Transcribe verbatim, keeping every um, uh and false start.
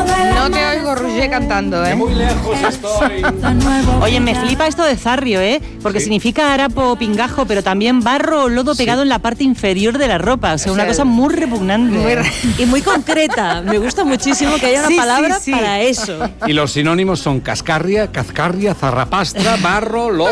No te oigo, Roger, cantando, ¿eh? Muy lejos estoy. Oye, me flipa esto de zarrio, ¿eh? Porque sí. significa harapo, pingajo, pero también barro o lodo pegado sí. en la parte inferior de la ropa. O sea, una cosa muy repugnante. Muy re... Y muy concreta. Me gusta muchísimo que haya una sí, palabra sí, sí. para eso. Y los sinónimos son cascarria, cazcarria, zarrapastra, barro, lodo.